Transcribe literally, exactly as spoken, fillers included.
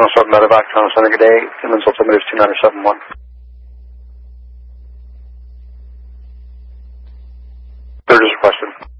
Southern Medevac, Town Center, good day. Inland altimeter is two nine seven one. Third is requested.